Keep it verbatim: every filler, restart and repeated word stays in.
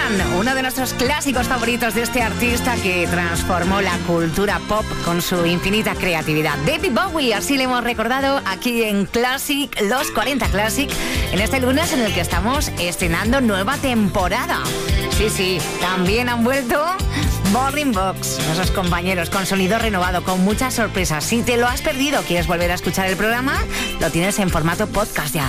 One, uno de nuestros clásicos favoritos de este artista que transformó la cultura pop con su infinita creatividad. David Bowie, así le hemos recordado aquí en Classic, los cuarenta Classic, en este lunes en el que estamos estrenando nueva temporada. Sí, sí, también han vuelto Boring Box, nuestros compañeros con sonido renovado, con muchas sorpresas. Si te lo has perdido, quieres volver a escuchar el programa, lo tienes en formato podcast ya.